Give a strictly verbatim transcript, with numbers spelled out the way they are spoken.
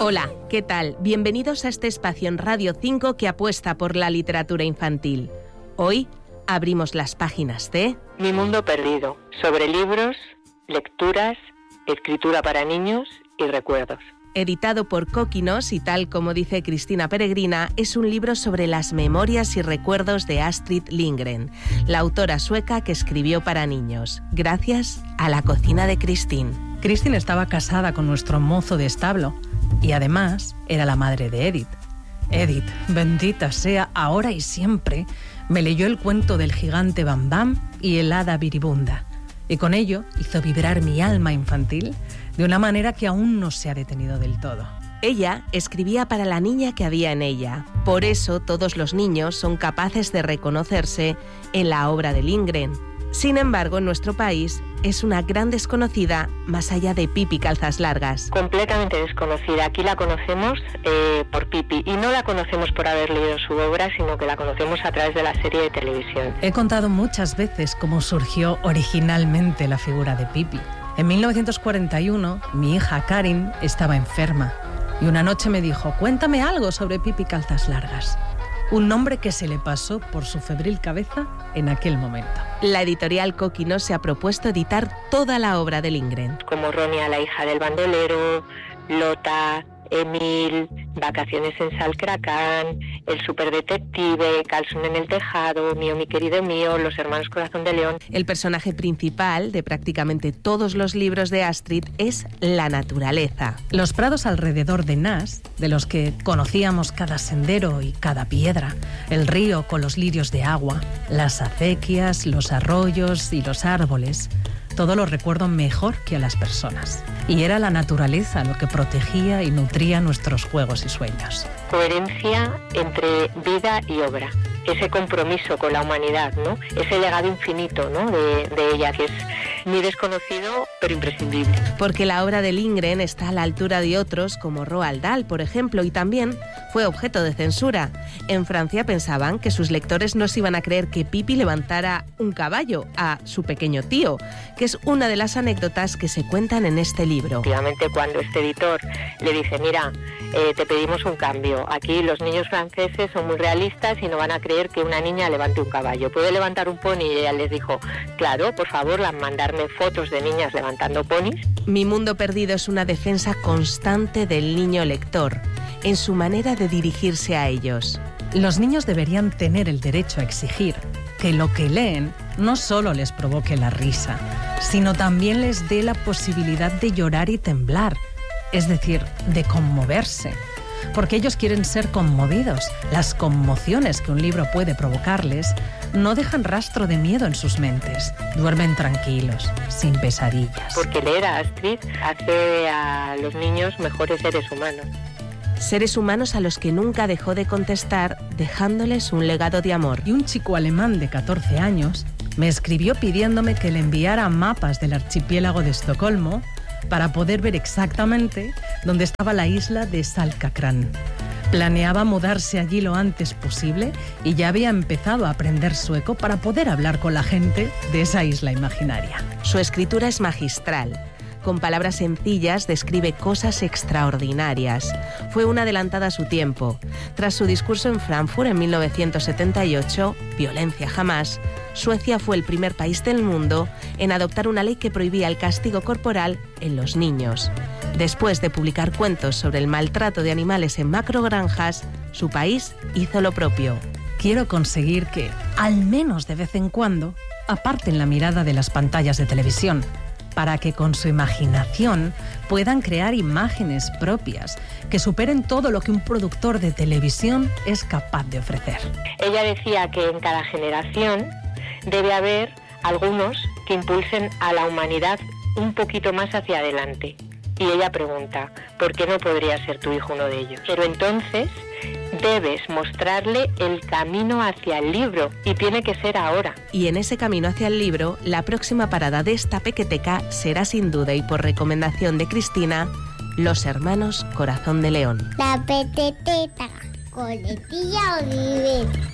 Hola, ¿qué tal? Bienvenidos a este espacio en Radio cinco que apuesta por la literatura infantil. Hoy abrimos las páginas de Mi mundo perdido, sobre libros, lecturas, escritura para niños y recuerdos. Editado por Coquinos y tal como dice Cristina Peregrina, es un libro sobre las memorias y recuerdos de Astrid Lindgren, la autora sueca que escribió para niños, gracias a La cocina de Kristin. Kristin estaba casada con nuestro mozo de establo y además era la madre de Edith. Edith, bendita sea, ahora y siempre, me leyó el cuento del gigante Bam Bam y el hada Biribunda, y con ello hizo vibrar mi alma infantil de una manera que aún no se ha detenido del todo. Ella escribía para la niña que había en ella. Por eso todos los niños son capaces de reconocerse en la obra de Lindgren. Sin embargo, en nuestro país es una gran desconocida más allá de Pippi Calzas Largas. Completamente desconocida. Aquí la conocemos eh, por Pippi y no la conocemos por haber leído su obra, sino que la conocemos a través de la serie de televisión. He contado muchas veces cómo surgió originalmente la figura de Pippi. En mil novecientos cuarenta y uno, mi hija Karin estaba enferma y una noche me dijo: cuéntame algo sobre Pippi Calzas Largas. Un nombre que se le pasó por su febril cabeza en aquel momento. La editorial Coquinos se ha propuesto editar toda la obra de Lindgren. Como Ronia, la hija del bandolero, Lota, Emil, Vacaciones en Salcracán, El superdetective, Calzón en el tejado, Mío, mi querido mío, Los hermanos Corazón de León. El personaje principal de prácticamente todos los libros de Astrid es la naturaleza. Los prados alrededor de Nas, de los que conocíamos cada sendero y cada piedra, el río con los lirios de agua, las acequias, los arroyos y los árboles, todo lo recuerdo mejor que a las personas. Y era la naturaleza lo que protegía y nutría nuestros juegos y sueños. Coherencia entre vida y obra. Ese compromiso con la humanidad, ¿no? Ese legado infinito, ¿no? de, de ella, que es muy desconocido, pero imprescindible. Porque la obra de Lindgren está a la altura de otros, como Roald Dahl, por ejemplo, y también fue objeto de censura. En Francia pensaban que sus lectores no se iban a creer que Pippi levantara un caballo a su pequeño tío, que es una de las anécdotas que se cuentan en este libro. Efectivamente, cuando este editor le dice: mira, eh, te pedimos un cambio, aquí los niños franceses son muy realistas y no van a creer que una niña levante un caballo. ¿Puede levantar un pony? Y ella les dijo: claro, por favor, mandarme fotos de niñas levantando ponis. Mi mundo perdido es una defensa constante del niño lector, en su manera de dirigirse a ellos. Los niños deberían tener el derecho a exigir que lo que leen no solo les provoque la risa, sino también les dé la posibilidad de llorar y temblar, es decir, de conmoverse. Porque ellos quieren ser conmovidos. Las conmociones que un libro puede provocarles no dejan rastro de miedo en sus mentes. Duermen tranquilos, sin pesadillas. Porque leer a Astrid hace a los niños mejores seres humanos. Seres humanos a los que nunca dejó de contestar, dejándoles un legado de amor. Y un chico alemán de catorce años me escribió pidiéndome que le enviara mapas del archipiélago de Estocolmo para poder ver exactamente dónde estaba la isla de Salcacrán. Planeaba mudarse allí lo antes posible y ya había empezado a aprender sueco para poder hablar con la gente de esa isla imaginaria. Su escritura es magistral. Con palabras sencillas describe cosas extraordinarias. Fue una adelantada a su tiempo. Tras su discurso en Frankfurt en mil novecientos setenta y ocho, Violencia jamás, Suecia fue el primer país del mundo en adoptar una ley que prohibía el castigo corporal en los niños. Después de publicar cuentos sobre el maltrato de animales en macrogranjas, su país hizo lo propio. Quiero conseguir que, al menos de vez en cuando, aparten la mirada de las pantallas de televisión, para que con su imaginación puedan crear imágenes propias que superen todo lo que un productor de televisión es capaz de ofrecer. Ella decía que en cada generación debe haber algunos que impulsen a la humanidad un poquito más hacia adelante. Y ella pregunta: ¿por qué no podría ser tu hijo uno de ellos? Pero entonces debes mostrarle el camino hacia el libro y tiene que ser ahora. Y en ese camino hacia el libro, la próxima parada de esta pequeteca será sin duda y por recomendación de Cristina, Los hermanos Corazón de León. La pequeteca, coletilla Oliver.